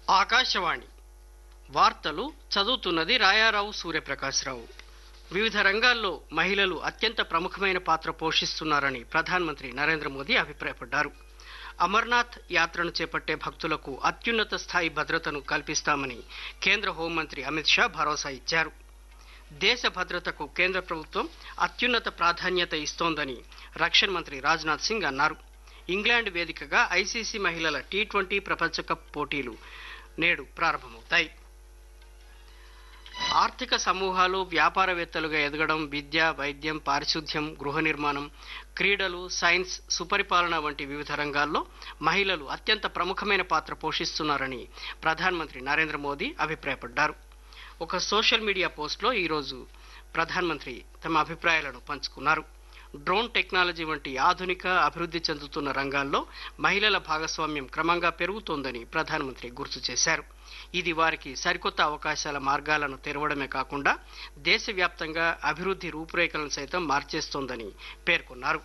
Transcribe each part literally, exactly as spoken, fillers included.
ఆకాశవాణి వార్తలు చదువుతున్నది రాయారావు సూర్యప్రకాశ్రావు. వివిధ రంగాల్లో మహిళలు అత్యంత ప్రముఖమైన పాత్ర పోషిస్తున్నారని ప్రధానమంత్రి నరేంద్ర మోదీ అభిప్రాయపడ్డారు. అమర్నాథ్ యాత్రను చేపట్టే భక్తులకు అత్యున్నత స్థాయి భద్రతను కల్పిస్తామని కేంద్ర హోంమంత్రి అమిత్ షా భరోసా ఇచ్చారు. దేశ భద్రతకు కేంద్ర ప్రభుత్వం అత్యున్నత ప్రాధాన్యత ఇస్తోందని రక్షణ మంత్రి రాజ్నాథ్ సింగ్ అన్నారు. ఇంగ్లాండ్ వేదికగా ఐసీసీ మహిళల టీ ట్వంటీ ప్రపంచ కప్ పోటీలు నేడు ప్రారంభమవుతాయి. ఆర్థిక సమూహాలు వ్యాపారవేత్తలుగా ఎదగడం, విద్య, వైద్యం, పారిశుద్ధ్యం, గృహ నిర్మాణం, క్రీడలు, సైన్స్, సుపరిపాలన వంటి వివిధ రంగాల్లో మహిళలు అత్యంత ప్రముఖమైన పాత్ర పోషిస్తున్నారని ప్రధానమంత్రి నరేంద్ర మోదీ అభిప్రాయపడ్డారు. ఒక సోషల్ మీడియా పోస్టులో ఈరోజు ప్రధానమంత్రి తమ అభిప్రాయాలను పంచుకున్నారు. డ్రోన్ టెక్నాలజీ వంటి ఆధునిక అభివృద్ధి చెందుతున్న రంగాల్లో మహిళల భాగస్వామ్యం క్రమంగా పెరుగుతోందని ప్రధానమంత్రి గుర్తు చేశారు. ఇది వారికి సరికొత్త అవకాశాల మార్గాలను తెరవడమే కాకుండా దేశవ్యాప్తంగా అభివృద్ధి రూపురేఖలను సైతం మార్చేస్తోందని పేర్కొన్నారు.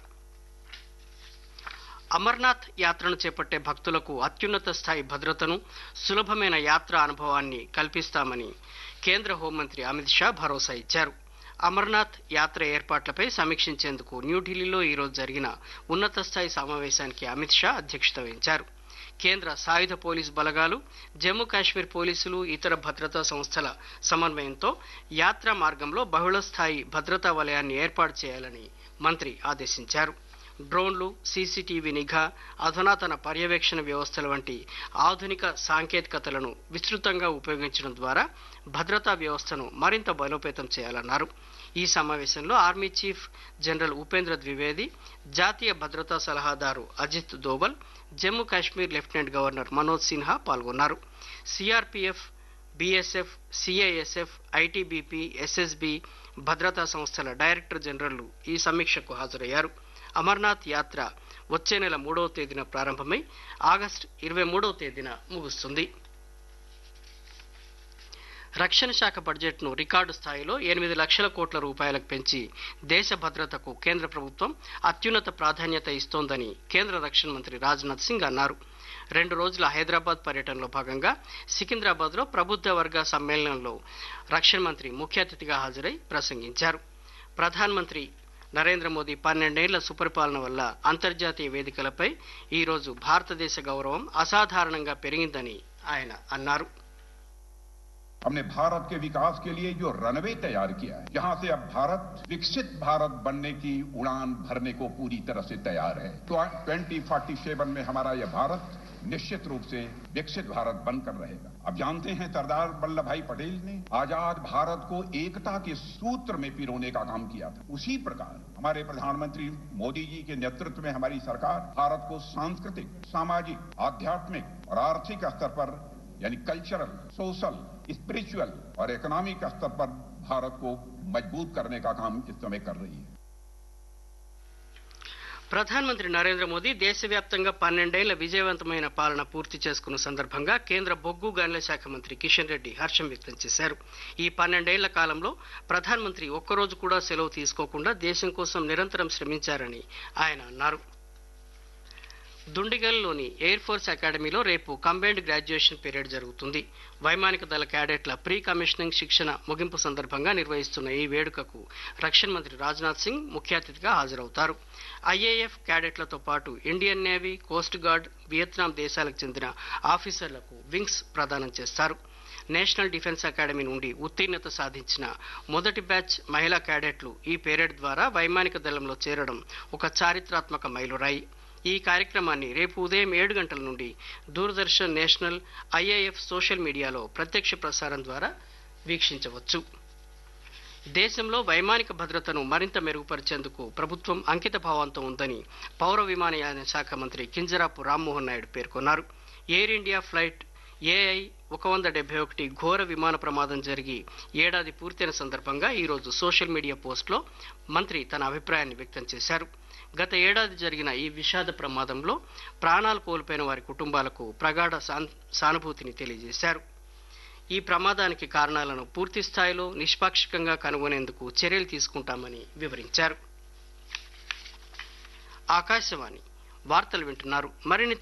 అమర్నాథ్ యాత్రను చేపట్టే భక్తులకు అత్యున్నత స్థాయి భద్రతను, సులభమైన యాత్ర అనుభవాన్ని కల్పిస్తామని కేంద్ర హోంమంత్రి అమిత్ షా భరోసా ఇచ్చారు. అమర్నాథ్ యాత్ర ఏర్పాట్లపై సమీక్షించేందుకు న్యూఢిల్లీలో ఈరోజు జరిగిన ఉన్నత స్థాయి సమావేశానికి అమిత్ షా అధ్యక్షత వహించారు. కేంద్ర సాయుధ పోలీసు బలగాలు, జమ్మూ కాశ్మీర్ పోలీసులు, ఇతర భద్రతా సంస్థల సమన్వయంతో యాత్రా మార్గంలో బహుళస్థాయి భద్రతా వలయాన్ని ఏర్పాటు చేయాలని మంత్రి ఆదేశించారు. డ్రోన్లు, సీసీటీవీ నిఘా, అధునాతన పర్యవేక్షణ వ్యవస్థల వంటి ఆధునిక సాంకేతికతలను విస్తృతంగా ఉపయోగించడం ద్వారా భద్రతా వ్యవస్థను మరింత బలోపేతం చేయాలన్నారు. ఈ సమావేశంలో army chief general Upendra Dwivedi, జాతీయ భద్రతా సలహాదారు అజిత్ దోవల్, జమ్మూ కాశ్మీర్ లెఫ్టినెంట్ గవర్నర్ మనోజ్ సిన్హా పాల్గొన్నారు. CRPF, BSF, CISF, ITBP, SSB భద్రతా సంస్థల డైరెక్టర్ జనరల్లు ఈ సమీక్షకు హాజరయ్యారు. అమర్నాథ్ యాత్ర వచ్చే నెల మూడవ తేదీన ప్రారంభమై ఆగస్టు ఇరవై మూడవ తేదీన ముగుస్తుంది. రక్షణ శాఖ బడ్జెట్ను రికార్డు స్థాయిలో ఎనిమిది లక్షల కోట్ల రూపాయలకు పెంచి దేశ భద్రతకు కేంద్ర ప్రభుత్వం అత్యున్నత ప్రాధాన్యత ఇస్తోందని కేంద్ర రక్షణ మంత్రి రాజ్నాథ్ సింగ్ అన్నారు. రెండు రోజుల హైదరాబాద్ పర్యటనలో భాగంగా సికింద్రాబాద్లో ప్రబుద్ధ వర్గ సమ్మేళనంలో రక్షణ మంత్రి ముఖ్య అతిథిగా హాజరై ప్రసంగించారు. ప్రధానమంత్రి నరేంద్ర మోదీ పన్నెండేళ్ల సుపరిపాలన వల్ల అంతర్జాతీయ వేదికలపై ఈరోజు భారతదేశ గౌరవం అసాధారణంగా పెరిగిందని ఆయన అన్నారు. हमने भारत के विकास के लिए जो रनवे तैयार किया है, जहां से अब भारत विकसित भारत बनने की उड़ान भरने को पूरी तरह से तैयार है. तो ट्वेंटी फोर्टी सेवन में हमारा यह भारत निश्चित रूप से विकसित भारत बनकर रहेगा. अब जानते हैं सरदार वल्लभ भाई पटेल ने आजाद भारत को एकता के सूत्र में पिरोने का काम किया था. उसी प्रकार हमारे प्रधानमंत्री मोदी जी के नेतृत्व में हमारी सरकार भारत को सांस्कृतिक, सामाजिक, आध्यात्मिक और आर्थिक स्तर पर यानी कल्चरल, सोशल, स्पिरिचुअल और इकोनॉमिक स्तर पर भारत को मजबूत करने का काम इस समय कर रही है. ప్రధానమంత్రి నరేంద్ర మోదీ దేశవ్యాప్తంగా పన్నెండేళ్ల విజయవంతమైన పాలన పూర్తి చేసుకున్న సందర్భంగా కేంద్ర బొగ్గు గనుల శాఖ మంత్రి కిషన్ రెడ్డి హర్షం వ్యక్తం చేశారు. ఈ పన్నెండేళ్ల కాలంలో ప్రధానమంత్రి ఒక్కరోజు కూడా సెలవు తీసుకోకుండా దేశం కోసం నిరంతరం శ్రమించారని ఆయన అన్నారు. దుండిగల్లోని ఎయిర్ ఫోర్స్ అకాడమీలో రేపు కంబైన్డ్ గ్రాడ్యుయేషన్ పీరియడ్ జరుగుతుంది. వైమానిక దళ క్యాడెట్ల ప్రీ కమిషనింగ్ శిక్షణ ముగింపు సందర్భంగా నిర్వహిస్తున్న ఈ వేడుకకు రక్షణ మంత్రి రాజ్నాథ్ సింగ్ ముఖ్య అతిథిగా హాజరవుతారు. ఐఏఎఫ్ క్యాడెట్లతో పాటు Indian navy, coast guard, Vietnam దేశాలకు చెందిన ఆఫీసర్లకు వింగ్స్ ప్రదానం చేస్తారు. నేషనల్ డిఫెన్స్ అకాడమీ నుండి ఉత్తీర్ణత సాధించిన మొదటి బ్యాచ్ మహిళా క్యాడెట్లు ఈ పీరియడ్ ద్వారా వైమానిక దళంలో చేరడం ఒక చారిత్రాత్మక మైలురాయి. ఈ కార్యక్రమాన్ని రేపు ఉదయం ఏడు గంటల నుండి దూరదర్శన్, నేషనల్, ఐఏఎఫ్ సోషల్ మీడియాలో ప్రత్యక్ష ప్రసారం ద్వారా వీక్షించవచ్చు. దేశంలో వైమానిక భద్రతను మరింత మెరుగుపరిచేందుకు ప్రభుత్వం అంకిత భావంతో ఉందని పౌర విమానయాన శాఖ మంత్రి కింజరాపు రామ్మోహన్ నాయుడు పేర్కొన్నారు. ఎయిర్ ఇండియా ఫ్లైట్ ఏఐ ఒక వంద డెబ్బై ఒకటి ఘోర విమాన ప్రమాదం జరిగి ఏడాది పూర్తయిన సందర్భంగా ఈరోజు సోషల్ మీడియా పోస్టులో మంత్రి తన అభిప్రాయాన్ని వ్యక్తం చేశారు. గత ఏడాది జరిగిన ఈ విషాద ప్రమాదంలో ప్రాణాలు కోల్పోయిన వారి కుటుంబాలకు ప్రగాఢ సానుభూతిని తెలియజేశారు. ఈ ప్రమాదానికి కారణాలను పూర్తి స్థాయిలో నిష్పాక్షికంగా కనుగొనేందుకు చర్యలు తీసుకుంటామని వివరించారు. ఆకాశవాణి వార్తలు వింటున్నారు. మరిన్ని